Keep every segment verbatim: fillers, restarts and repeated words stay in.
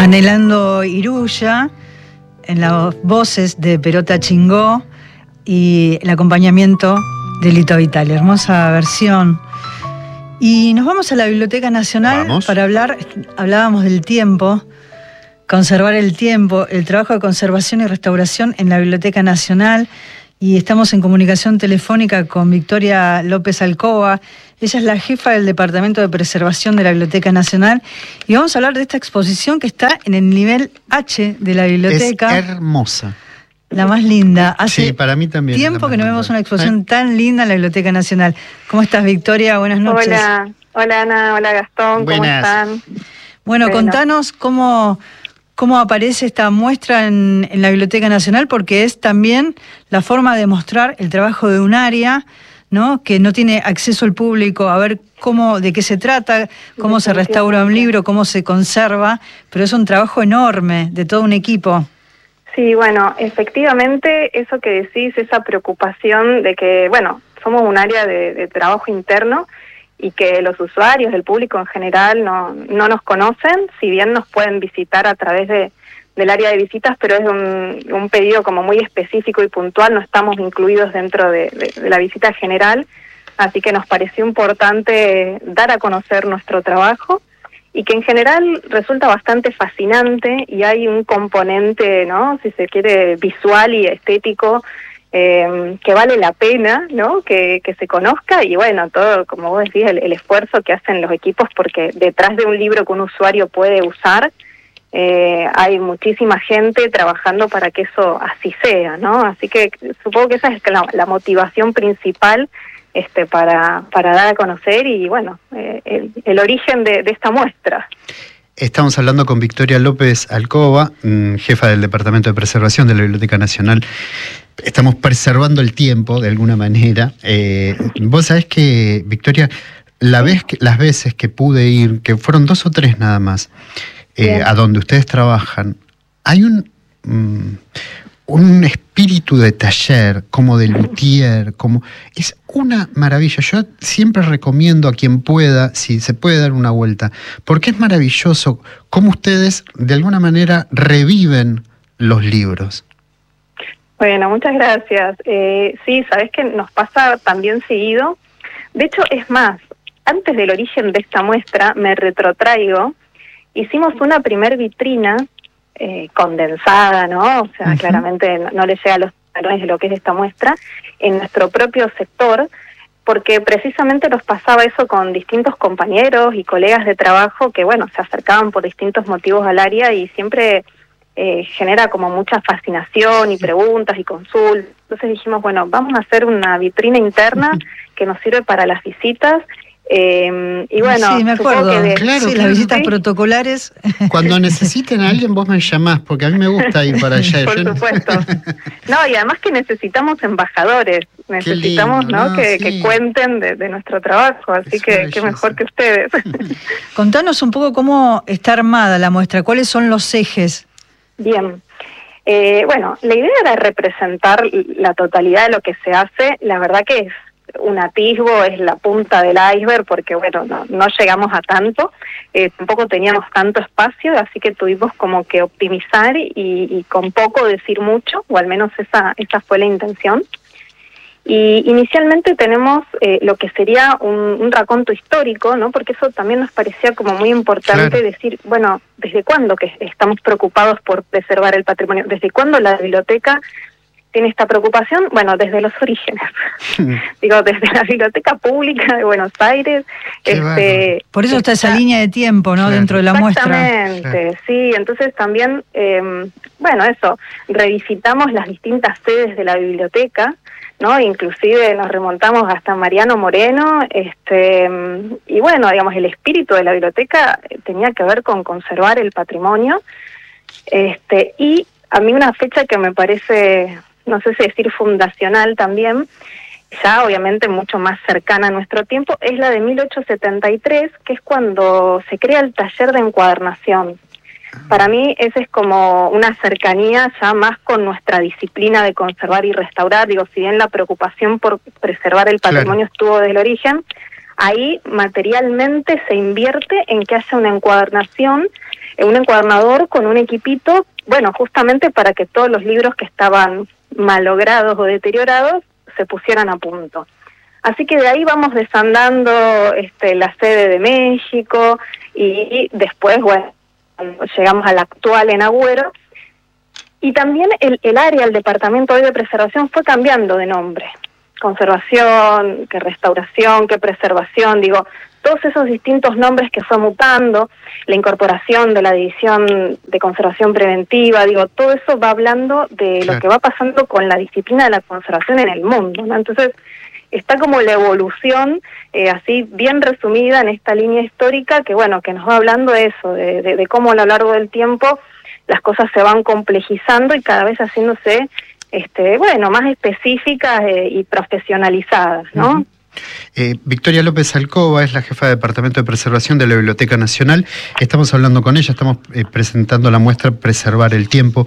Anhelando Iruya, en las voces de Perota Chingó y el acompañamiento de Lito Vitale. Hermosa versión. Y nos vamos a la Biblioteca Nacional ¿Vamos? para hablar, hablábamos del tiempo, conservar el tiempo, el trabajo de conservación y restauración en la Biblioteca Nacional. Y estamos en comunicación telefónica con Victoria López Alcoba. Ella es la jefa del Departamento de Preservación de la Biblioteca Nacional. Y vamos a hablar de esta exposición que está en el nivel H de la biblioteca. Es hermosa. La más linda. Hace sí, para mí también tiempo que no linda. vemos una exposición ¿Eh? tan linda en la Biblioteca Nacional. ¿Cómo estás, Victoria? Buenas noches. Hola, hola Ana, hola Gastón, Buenas. ¿cómo están? Bueno, bueno. contanos cómo... ¿Cómo aparece esta muestra en, en la Biblioteca Nacional? Porque es también la forma de mostrar el trabajo de un área, ¿no?, que no tiene acceso al público, a ver cómo, de qué se trata, cómo se restaura un libro, cómo se conserva, pero es un trabajo enorme de todo un equipo. Sí, bueno, efectivamente eso que decís, esa preocupación de que, bueno, somos un área de, de trabajo interno, y que los usuarios, el público en general, no, no nos conocen, si bien nos pueden visitar a través de, del área de visitas, pero es un, un pedido como muy específico y puntual, no estamos incluidos dentro de, de, de la visita general, así que nos pareció importante dar a conocer nuestro trabajo, y que en general resulta bastante fascinante, y hay un componente, ¿no?, si se quiere, visual y estético, Eh, que vale la pena, ¿no?, que, que se conozca, y bueno, todo, como vos decís, el, el esfuerzo que hacen los equipos, porque detrás de un libro que un usuario puede usar, eh, hay muchísima gente trabajando para que eso así sea, ¿no? Así que supongo que esa es la, la motivación principal este, para, para dar a conocer, y bueno, eh, el, el origen de, de esta muestra. Estamos hablando con Victoria López Alcoba, jefa del Departamento de Preservación de la Biblioteca Nacional. Estamos preservando el tiempo, de alguna manera. Eh, vos sabés que, Victoria, la vez que, las veces que pude ir, que fueron dos o tres nada más, eh, a donde ustedes trabajan, hay un... Um, un espíritu de taller, como de luthier, como es una maravilla. Yo siempre recomiendo a quien pueda, si se puede dar una vuelta, porque es maravilloso cómo ustedes de alguna manera reviven los libros. Bueno, muchas gracias. Eh, sí, sabés que nos pasa también seguido. De hecho, es más, antes del origen de esta muestra, me retrotraigo, hicimos una primer vitrina Eh, condensada, ¿no? O sea, uh-huh. claramente no, no le llega a los talones de lo que es esta muestra, en nuestro propio sector, porque precisamente nos pasaba eso con distintos compañeros y colegas de trabajo que, bueno, se acercaban por distintos motivos al área, y siempre eh, genera como mucha fascinación y preguntas y consultas. Entonces dijimos, bueno, vamos a hacer una vitrina interna que nos sirve para las visitas. Eh, y bueno, sí, me acuerdo, que de, claro, sí, sí, las visitas sí. protocolares. Cuando necesiten a alguien, vos me llamás, porque a mí me gusta ir para allá. Por Yo... supuesto. No, y además que necesitamos embajadores, necesitamos lindo, ¿no? no, que, sí. que cuenten de, de nuestro trabajo, así es que qué mejor que ustedes. Contanos un poco cómo está armada la muestra, cuáles son los ejes. Bien. Eh, bueno, la idea era representar la totalidad de lo que se hace. La verdad que es un atisbo, es la punta del iceberg, porque bueno, no, no llegamos a tanto, eh, tampoco teníamos tanto espacio, así que tuvimos como que optimizar y, y con poco decir mucho, o al menos esa, esa fue la intención. Y inicialmente tenemos eh, lo que sería un, un raconto histórico, ¿no? Porque eso también nos parecía como muy importante, claro. Decir, bueno, ¿desde cuándo que estamos preocupados por preservar el patrimonio? ¿Desde cuándo la biblioteca tiene esta preocupación? Bueno, desde los orígenes. Digo, desde la Biblioteca Pública de Buenos Aires. este Por eso está, está esa línea de tiempo, ¿no? Claro. Dentro de la muestra. Exactamente, claro. Sí. Entonces también, eh, bueno, eso, revisitamos las distintas sedes de la biblioteca, ¿no? Inclusive nos remontamos hasta Mariano Moreno, este y bueno, digamos, el espíritu de la biblioteca tenía que ver con conservar el patrimonio, este y a mí una fecha que me parece, no sé si decir fundacional también, ya obviamente mucho más cercana a nuestro tiempo, es la de mil ochocientos setenta y tres, que es cuando se crea el taller de encuadernación. Para mí esa es como una cercanía ya más con nuestra disciplina de conservar y restaurar. Digo, si bien la preocupación por preservar el patrimonio claro. estuvo desde el origen, ahí materialmente se invierte en que haya una encuadernación un encuadernador con un equipito, bueno, justamente para que todos los libros que estaban malogrados o deteriorados se pusieran a punto. Así que de ahí vamos desandando este, la sede de México y después, bueno, llegamos al actual en Agüero. Y también el, el área, el departamento hoy de preservación fue cambiando de nombre. Conservación, que restauración, que preservación, digo, todos esos distintos nombres que fue mutando, la incorporación de la división de conservación preventiva, digo, todo eso va hablando de lo que va pasando con la disciplina de la conservación en el mundo, ¿no? Entonces, está como la evolución, eh, así bien resumida en esta línea histórica, que bueno, que nos va hablando de eso, de, de, de cómo a lo largo del tiempo las cosas se van complejizando y cada vez haciéndose, este, bueno, más específicas eh, y profesionalizadas, ¿no? Uh-huh. Eh, Victoria López Alcoba es la jefa de Departamento de Preservación de la Biblioteca Nacional. Estamos hablando con ella, estamos eh, presentando la muestra Preservar el Tiempo.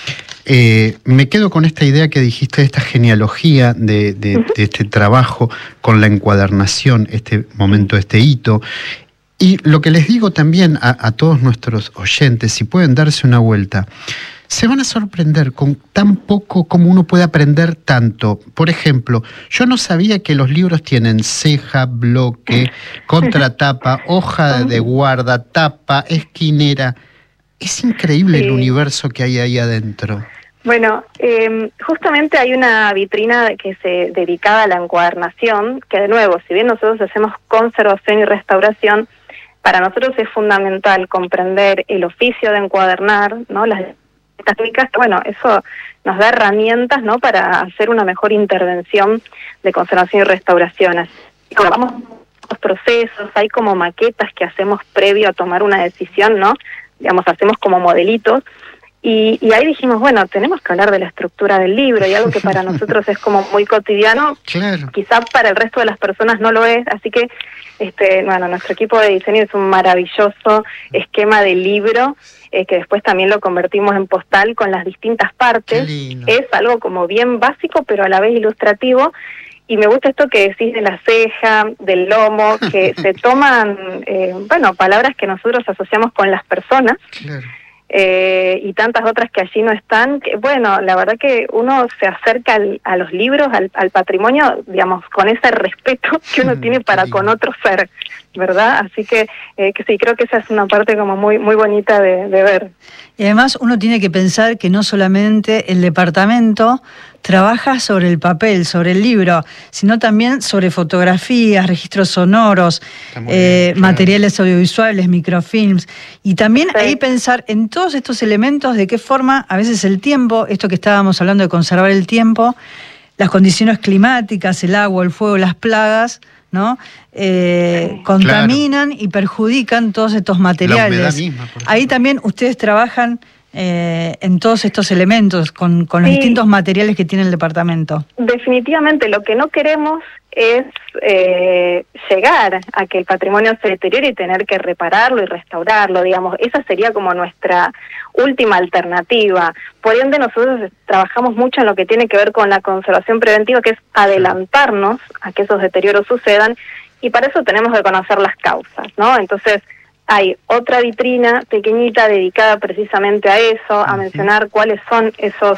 Eh, me quedo con esta idea que dijiste, esta genealogía de, de, uh-huh. de este trabajo con la encuadernación, este momento, este hito. Y lo que les digo también a, a todos nuestros oyentes, si pueden darse una vuelta, se van a sorprender con tan poco como uno puede aprender tanto. Por ejemplo, yo no sabía que los libros tienen ceja, bloque, contratapa, hoja de guarda, tapa, esquinera. Es increíble sí. el universo que hay ahí adentro. Bueno, eh, justamente hay una vitrina que se dedicada a la encuadernación, que de nuevo, si bien nosotros hacemos conservación y restauración, para nosotros es fundamental comprender el oficio de encuadernar, ¿no? Las técnicas, bueno, eso nos da herramientas, ¿no? Para hacer una mejor intervención de conservación y restauración. Y como vamos los procesos, hay como maquetas que hacemos previo a tomar una decisión, ¿no? Digamos, hacemos como modelitos. Y, y ahí dijimos, bueno, tenemos que hablar de la estructura del libro, y algo que para nosotros es como muy cotidiano, claro. Quizá para el resto de las personas no lo es, así que, este, bueno, nuestro equipo de diseño es un maravilloso esquema de libro, eh, que después también lo convertimos en postal con las distintas partes. Es algo como bien básico, pero a la vez ilustrativo, y me gusta esto que decís de la ceja, del lomo, que se toman, eh, bueno, palabras que nosotros asociamos con las personas, claro. Eh, y tantas otras que allí no están, que bueno, la verdad que uno se acerca al, a los libros, al, al patrimonio, digamos, con ese respeto que uno tiene para con otro ser, ¿verdad? Así que, eh, que sí, creo que esa es una parte como muy, muy bonita de, de ver. Y además uno tiene que pensar que no solamente el departamento trabaja sobre el papel, sobre el libro, sino también sobre fotografías, registros sonoros, eh, bien, claro. materiales audiovisuales, microfilms, y también sí. ahí pensar en todos estos elementos, de qué forma a veces el tiempo, esto que estábamos hablando de conservar el tiempo, las condiciones climáticas, el agua, el fuego, las plagas, ¿no? Eh, sí. contaminan claro. y perjudican todos estos materiales. La humedad misma, por ahí también ustedes trabajan Eh, en todos estos elementos, con, con los sí. distintos materiales que tiene el departamento. Definitivamente, lo que no queremos es eh, llegar a que el patrimonio se deteriore y tener que repararlo y restaurarlo, digamos, esa sería como nuestra última alternativa. Por ende, nosotros trabajamos mucho en lo que tiene que ver con la conservación preventiva, que es adelantarnos a que esos deterioros sucedan, y para eso tenemos que conocer las causas, ¿no? Entonces, hay otra vitrina pequeñita dedicada precisamente a eso, a mencionar cuáles son esos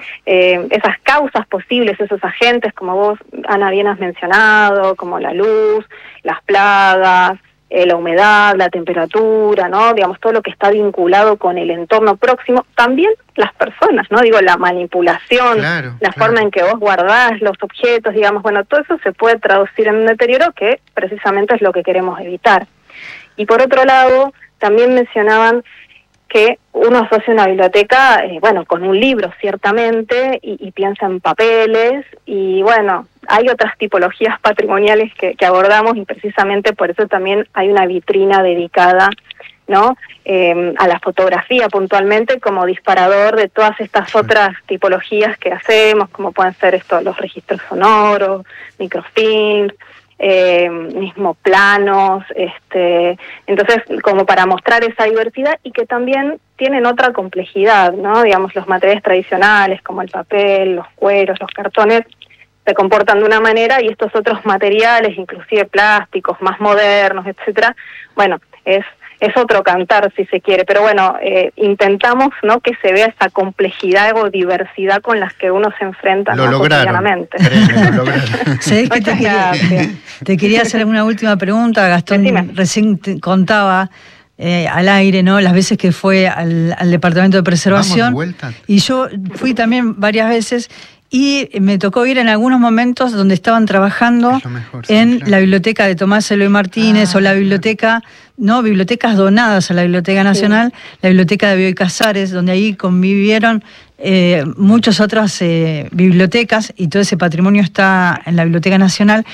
eh, esas causas posibles, esos agentes, como vos, Ana, bien has mencionado, como la luz, las plagas, eh, la humedad, la temperatura, ¿no? Digamos, todo lo que está vinculado con el entorno próximo. También las personas, ¿no? Digo, la manipulación, claro, la claro. forma en que vos guardás los objetos, digamos, bueno, todo eso se puede traducir en un deterioro que precisamente es lo que queremos evitar. Y por otro lado, también mencionaban que uno asocia una biblioteca, eh, bueno, con un libro ciertamente, y, y piensa en papeles, y bueno, hay otras tipologías patrimoniales que, que abordamos, y precisamente por eso también hay una vitrina dedicada, ¿no? Eh, a la fotografía puntualmente como disparador de todas estas otras tipologías que hacemos, como pueden ser estos, los registros sonoros, microfilms, Eh, mismo planos, este, entonces como para mostrar esa diversidad, y que también tienen otra complejidad, ¿no? Digamos, los materiales tradicionales como el papel, los cueros, los cartones, se comportan de una manera, y estos otros materiales, inclusive plásticos más modernos, etcétera, bueno, es es otro cantar, si se quiere, pero bueno, eh, intentamos, ¿no?, que se vea esa complejidad o diversidad con las que uno se enfrenta, lo ¿no?, lograron, cotidianamente. créeme, lo lograron. ¿Sabés que te quería, te quería hacer una última pregunta? Gastón Decime. recién te contaba eh, al aire, ¿no?, las veces que fue al, al Departamento de Preservación. ¿Vamos de vuelta? Y yo fui también varias veces y me tocó ir en algunos momentos donde estaban trabajando mejor, sí, en claro. la biblioteca de Tomás Eloy Martínez, Ah, o la biblioteca, no, bibliotecas donadas a la Biblioteca Nacional, sí. La biblioteca de Bioy Casares, donde ahí convivieron eh, muchas otras eh, bibliotecas, y todo ese patrimonio está en la Biblioteca Nacional.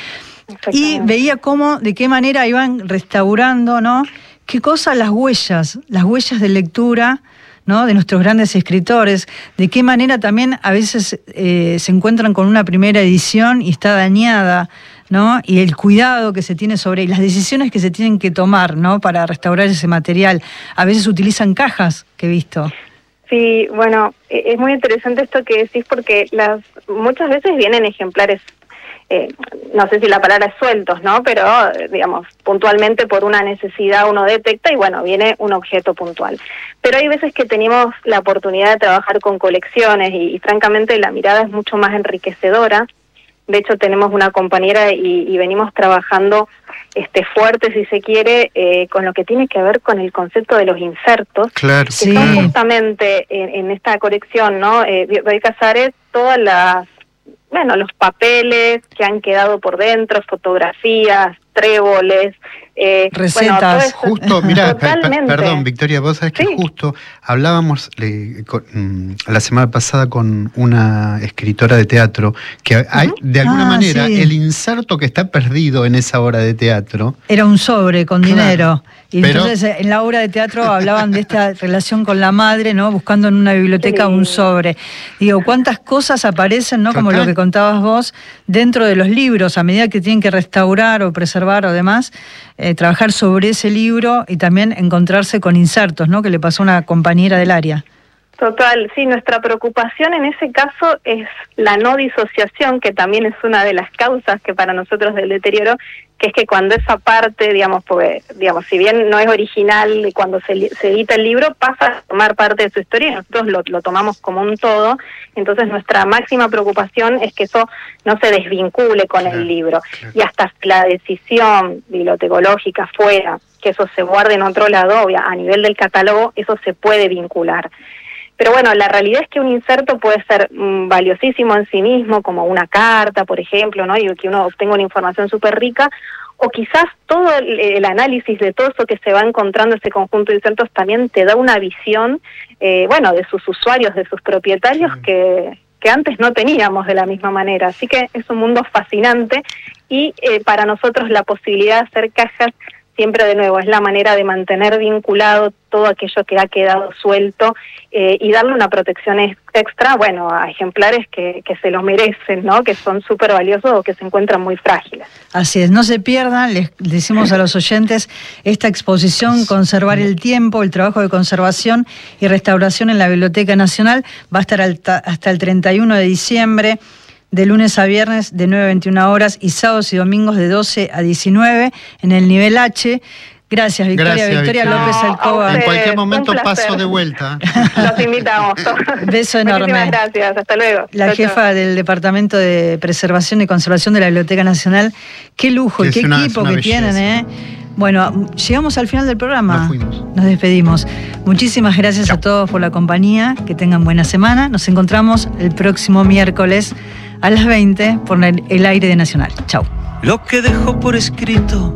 Y veía cómo, de qué manera iban restaurando, ¿no? Qué cosas las huellas, las huellas de lectura, ¿no?, de nuestros grandes escritores, de qué manera también a veces eh, se encuentran con una primera edición y está dañada, ¿no?, y el cuidado que se tiene sobre, y las decisiones que se tienen que tomar, ¿no?, para restaurar ese material. A veces utilizan cajas, que he visto. Sí, bueno, es muy interesante esto que decís, porque las muchas veces vienen ejemplares, Eh, no sé si la palabra es sueltos, ¿no?, pero digamos, puntualmente por una necesidad uno detecta y bueno, viene un objeto puntual. Pero hay veces que tenemos la oportunidad de trabajar con colecciones y, y francamente la mirada es mucho más enriquecedora. De hecho tenemos una compañera y, y venimos trabajando este fuerte, si se quiere, eh, con lo que tiene que ver con el concepto de los insertos, claro, que sí. son justamente en, en esta colección, ¿no?, eh, Bioy Casares, todas las bueno, los papeles que han quedado por dentro, fotografías, tréboles, eh, recetas. Bueno, todo eso. Justo, mira, Totalmente. perdón, Victoria, vos sabés que sí. justo hablábamos eh, con, mm, la semana pasada con una escritora de teatro que hay, uh-huh. de alguna ah, manera, sí. el inserto que está perdido en esa obra de teatro era un sobre con claro, dinero. Y pero, entonces en la obra de teatro hablaban de esta relación con la madre, ¿no?, buscando en una biblioteca un sobre. Digo, cuántas cosas aparecen, ¿no?, como lo que contabas vos, dentro de los libros, a medida que tienen que restaurar o preservar o demás, eh, trabajar sobre ese libro y también encontrarse con insertos, ¿no?, que le pasó a una compañera del área. Total, sí, nuestra preocupación en ese caso es la no disociación, que también es una de las causas que para nosotros del deterioro, que es que cuando esa parte, digamos, porque, digamos, si bien no es original, cuando se, se edita el libro, pasa a tomar parte de su historia y nosotros lo, lo tomamos como un todo. Entonces nuestra máxima preocupación es que eso no se desvincule con el libro. Y hasta la decisión bibliotecológica fuera, que eso se guarde en otro lado, a nivel del catálogo, eso se puede vincular. Pero bueno, la realidad es que un inserto puede ser mmm, valiosísimo en sí mismo, como una carta, por ejemplo, ¿no?, y que uno obtenga una información súper rica, o quizás todo el, el análisis de todo eso que se va encontrando, ese conjunto de insertos, también te da una visión, eh, bueno, de sus usuarios, de sus propietarios, sí. que, que antes no teníamos de la misma manera. Así que es un mundo fascinante y eh, para nosotros la posibilidad de hacer cajas siempre, de nuevo, es la manera de mantener vinculado todo aquello que ha quedado suelto eh, y darle una protección extra, bueno, a ejemplares que, que se lo merecen, ¿no?, que son súper valiosos o que se encuentran muy frágiles. Así es, no se pierdan, les decimos a los oyentes, esta exposición Conservar el Tiempo, el trabajo de conservación y restauración en la Biblioteca Nacional, va a estar hasta el treinta y uno de diciembre, de lunes a viernes de nueve a veintiuna horas y sábados y domingos de doce a diecinueve en el nivel H. Gracias, Victoria. Gracias, Victoria Victoria. López Alcoba. No, en cualquier momento paso de vuelta. Los invitamos. Beso enorme. Muchísimas gracias. Hasta luego. La chau, jefa chau. del Departamento de Preservación y Conservación de la Biblioteca Nacional. Qué lujo, sí, qué una, equipo que belleza. tienen, ¿eh? Bueno, llegamos al final del programa. Nos fuimos. Nos despedimos. Muchísimas gracias Chau. a todos por la compañía. Que tengan buena semana. Nos encontramos el próximo miércoles a las veinte por el aire de Nacional. Chau. Lo que dejó por escrito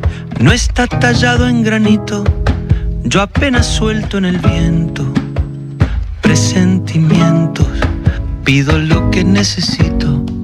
no está tallado en granito, yo apenas suelto en el viento presentimientos, pido lo que necesito.